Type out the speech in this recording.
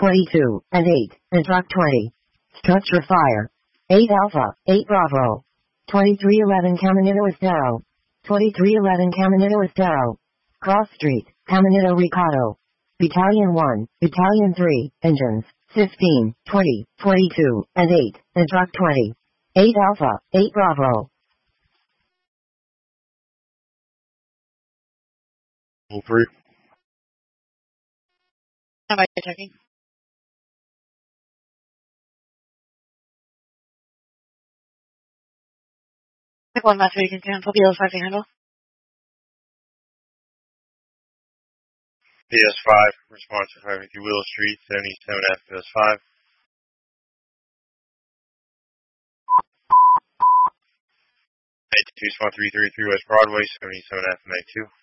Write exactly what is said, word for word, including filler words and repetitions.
twenty-two, and eight, and truck twenty. Structure fire. eight Alpha, eight Bravo. twenty-three eleven Caminito Estero. twenty-three eleven Caminito Estero. Cross Street, Caminito Ricardo. Battalion one, Battalion three, engines, fifteen, twenty, twenty-two, and eight, and truck twenty. eight Alpha, eight Bravo. All three. How about you checking? Pick one last week and cancel P S five to handle. P S five, response to five eighty Willow Street, seventy-seven F P S five. eighty-two, spot three thirty-three West Broadway, seventy-seven F M A two.